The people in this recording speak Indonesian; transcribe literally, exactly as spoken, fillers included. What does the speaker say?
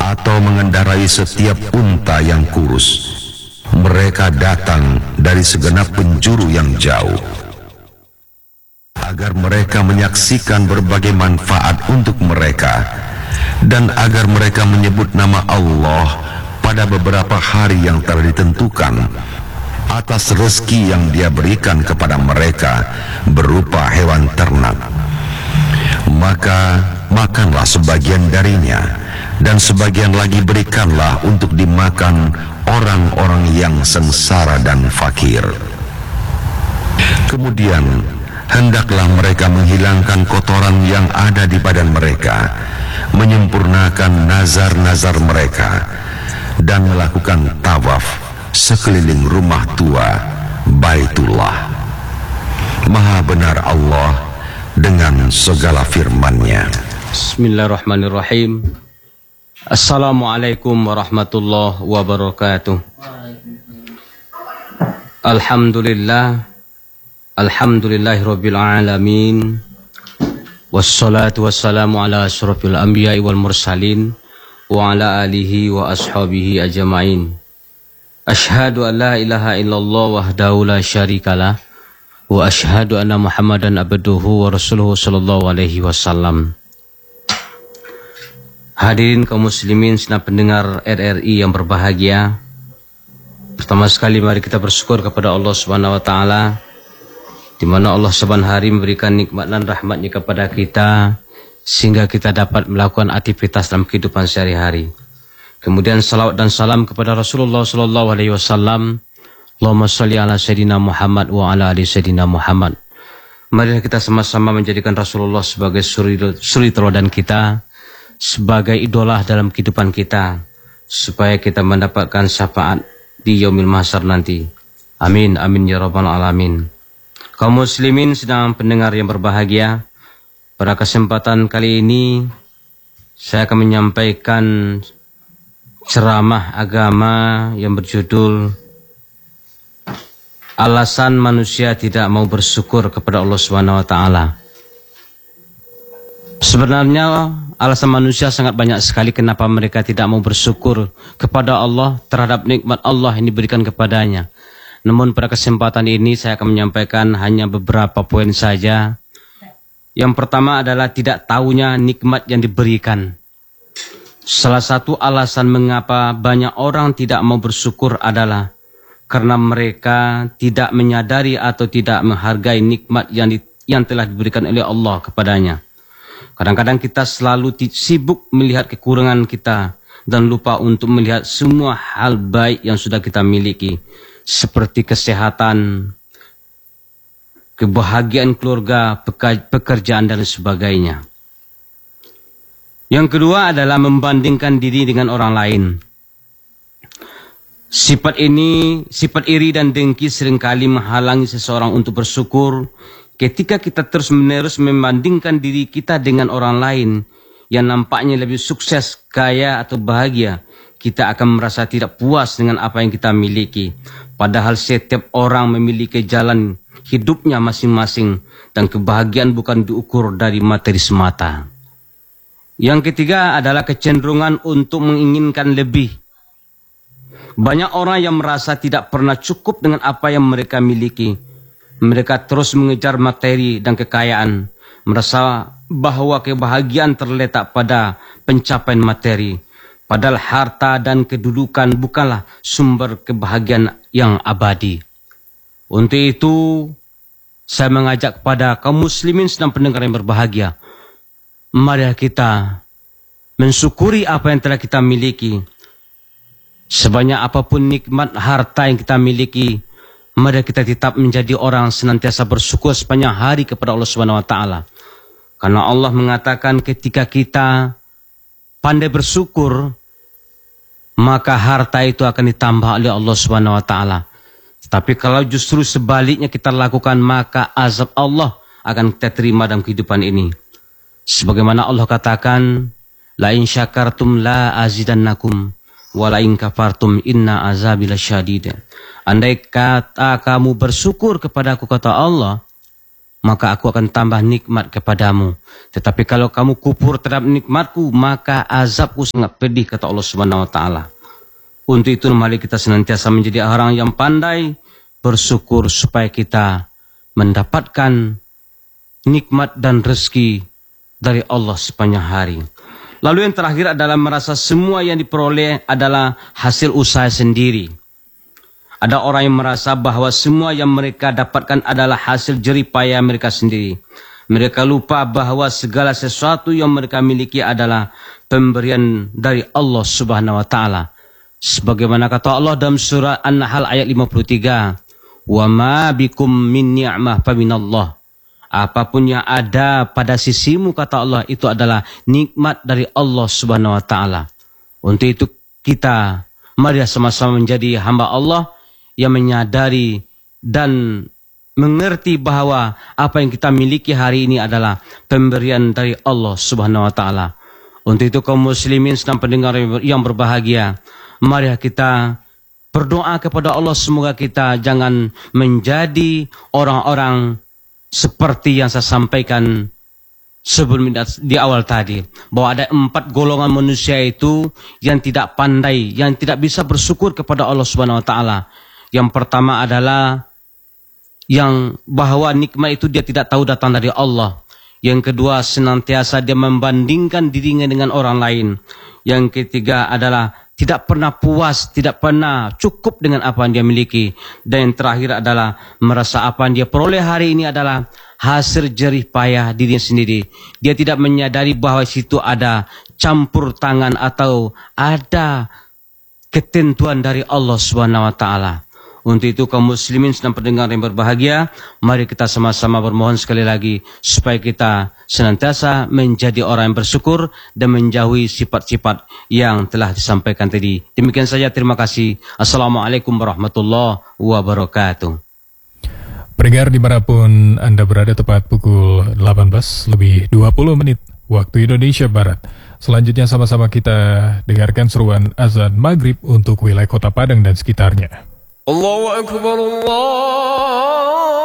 atau mengendarai setiap unta yang kurus. Mereka datang dari segenap penjuru yang jauh, agar mereka menyaksikan berbagai manfaat untuk mereka, dan agar mereka menyebut nama Allah pada beberapa hari yang telah ditentukan atas rezeki yang Dia berikan kepada mereka berupa hewan ternak. Maka makanlah sebagian darinya, dan sebagian lagi berikanlah untuk dimakan orang-orang yang sengsara dan fakir. Kemudian hendaklah mereka menghilangkan kotoran yang ada di badan mereka, menyempurnakan nazar-nazar mereka, dan melakukan tawaf sekeliling rumah tua Baitullah. Maha benar Allah dengan segala firman-Nya. Bismillahirrahmanirrahim. Assalamualaikum warahmatullahi wabarakatuh. Alhamdulillah, alhamdulillahirabbil alamin. Wassalatu wassalamu ala asyrafil anbiya'i wal mursalin wa ala alihi wa ashabihi ajma'in. Asyhadu an la ilaha illallah wahdahu la syarikalah wa asyhadu anna Muhammadan abduhu wa rasuluhu sallallahu alaihi wasallam. Hadirin kaum muslimin senang pendengar R R I yang berbahagia. Pertama sekali mari kita bersyukur kepada Allah Subhanahu wa taala, di mana Allah saban hari memberikan nikmat dan rahmat-Nya kepada kita sehingga kita dapat melakukan aktivitas dalam kehidupan sehari-hari. Kemudian salawat dan salam kepada Rasulullah sallallahu alaihi wasallam. Allahumma shalli ala sayyidina Muhammad wa ala ali sayyidina Muhammad. Mari kita sama-sama menjadikan Rasulullah sebagai suri, suri teladan kita, sebagai idola dalam kehidupan kita, supaya kita mendapatkan syafaat di yaumil mahsyar nanti. Amin, amin ya rabbal alamin. Kaum muslimin sedang pendengar yang berbahagia, pada kesempatan kali ini saya akan menyampaikan ceramah agama yang berjudul Alasan Manusia Tidak Mau Bersyukur kepada Allah Subhanahu wa taala. Sebenarnya alasan manusia sangat banyak sekali kenapa mereka tidak mau bersyukur kepada Allah terhadap nikmat Allah yang diberikan kepadanya. Namun pada kesempatan ini saya akan menyampaikan hanya beberapa poin saja. Yang pertama adalah tidak tahunya nikmat yang diberikan. Salah satu alasan mengapa banyak orang tidak mau bersyukur adalah karena mereka tidak menyadari atau tidak menghargai nikmat yang, di, yang telah diberikan oleh Allah kepadanya. Kadang-kadang kita selalu sibuk melihat kekurangan kita dan lupa untuk melihat semua hal baik yang sudah kita miliki, seperti kesehatan, kebahagiaan keluarga, pekerjaan dan sebagainya. Yang kedua adalah membandingkan diri dengan orang lain. Sifat ini, sifat iri dan dengki seringkali menghalangi seseorang untuk bersyukur. Ketika kita terus-menerus membandingkan diri kita dengan orang lain yang nampaknya lebih sukses, kaya atau bahagia, kita akan merasa tidak puas dengan apa yang kita miliki. Padahal setiap orang memiliki jalan hidupnya masing-masing dan kebahagiaan bukan diukur dari materi semata. Yang ketiga adalah kecenderungan untuk menginginkan lebih. Banyak orang yang merasa tidak pernah cukup dengan apa yang mereka miliki. Mereka terus mengejar materi dan kekayaan, merasa bahwa kebahagiaan terletak pada pencapaian materi. Padahal harta dan kedudukan bukanlah sumber kebahagiaan yang abadi. Untuk itu, saya mengajak kepada kaum muslimin sedang pendengar yang berbahagia, mari kita mensyukuri apa yang telah kita miliki. Sebanyak apapun nikmat harta yang kita miliki, mari kita tetap menjadi orang senantiasa bersyukur sepanjang hari kepada Allah Subhanahu wa taala. Karena Allah mengatakan ketika kita pandai bersyukur, maka harta itu akan ditambah oleh Allah Subhanahu wa taala. Tapi kalau justru sebaliknya kita lakukan, maka azab Allah akan kita terima dalam kehidupan ini. Sebagaimana Allah katakan, la in syakartum la azidannakum wa la in kafartum inna azabi lasyadid. Andai kata kamu bersyukur kepadaku, kata Allah, maka aku akan tambah nikmat kepadamu. Tetapi kalau kamu kufur terhadap nikmatku, maka azabku sangat pedih, kata Allah Subhanahu wa taala. Untuk itu mari kita senantiasa menjadi orang yang pandai bersyukur supaya kita mendapatkan nikmat dan rezeki dari Allah sepanjang hari. Lalu yang terakhir adalah merasa semua yang diperoleh adalah hasil usaha sendiri. Ada orang yang merasa bahwa semua yang mereka dapatkan adalah hasil jerih payah mereka sendiri. Mereka lupa bahwa segala sesuatu yang mereka miliki adalah pemberian dari Allah Subhanahu wa taala. Sebagaimana kata Allah dalam surah An-Nahl ayat lima puluh tiga, "Wa ma bikum min ni'mah fa minallah." Apapun yang ada pada sisimu, kata Allah, itu adalah nikmat dari Allah Subhanahu wa taala. Untuk itu kita mari sama-sama menjadi hamba Allah yang menyadari dan mengerti bahwa apa yang kita miliki hari ini adalah pemberian dari Allah Subhanahu wa taala. Untuk itu kaum muslimin sedang pendengar yang berbahagia, mari kita berdoa kepada Allah semoga kita jangan menjadi orang-orang seperti yang saya sampaikan sebelum di awal tadi, bahwa ada empat golongan manusia itu yang tidak pandai, yang tidak bisa bersyukur kepada Allah Subhanahu wa taala. Yang pertama adalah yang bahwa nikmat itu dia tidak tahu datang dari Allah. Yang kedua, senantiasa dia membandingkan dirinya dengan orang lain. Yang ketiga adalah tidak pernah puas, tidak pernah cukup dengan apa yang dia miliki. Dan yang terakhir adalah merasa apa yang dia peroleh hari ini adalah hasil jerih payah dirinya sendiri. Dia tidak menyadari bahwa situ ada campur tangan atau ada ketentuan dari Allah Subhanahu wa taala. Untuk itu kaum muslimin sedang pendengar yang berbahagia, mari kita sama-sama bermohon sekali lagi supaya kita senantiasa menjadi orang yang bersyukur dan menjauhi sifat-sifat yang telah disampaikan tadi. Demikian saja, terima kasih. Assalamualaikum warahmatullahi wabarakatuh. Pendengar dimanapun Anda berada, tepat pukul delapan belas lebih dua puluh menit waktu Indonesia Barat. Selanjutnya sama-sama kita dengarkan seruan azan maghrib untuk wilayah Kota Padang dan sekitarnya. Allahu Akbar, Allah